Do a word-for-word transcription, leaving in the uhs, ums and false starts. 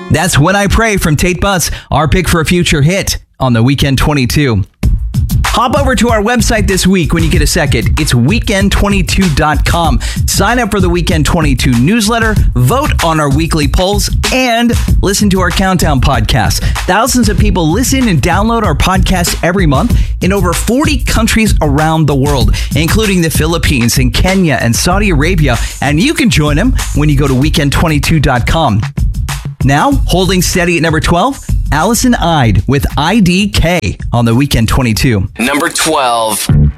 That's When I Pray from Tate Bus, our pick for a future hit on the Weekend twenty-two. Hop over to our website this week when you get a second. It's weekend twenty-two dot com. Sign up for the Weekend twenty-two newsletter, vote on our weekly polls, and listen to our Countdown podcast. Thousands of people listen and download our podcast every month in over forty countries around the world, including the Philippines and Kenya and Saudi Arabia. And you can join them when you go to weekend twenty-two dot com. Now, holding steady at number twelve, Allison Ide with I D K on the Weekend twenty-two. Number twelve.